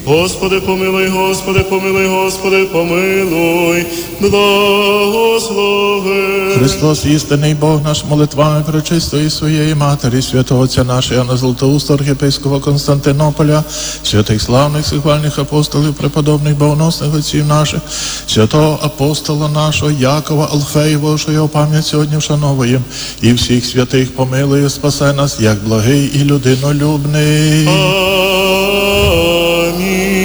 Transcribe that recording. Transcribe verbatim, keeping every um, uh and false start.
Господи, помилуй, Господи, помилуй, Господи, помилуй, благослови. Христос, істинний Бог наш, молитвами пречистої своєї Матері, святого Отця нашого Іоанна Златоуста, архієпископа Константинополя, святих славних сихвальних апостолів, преподобних богоносних отців наших, святого апостола нашого Якова Алфеєвого, що його пам'ять сьогодні вшановуємо, і всіх святих помилує, спасе нас, як благий і людинолюбний. Амінь.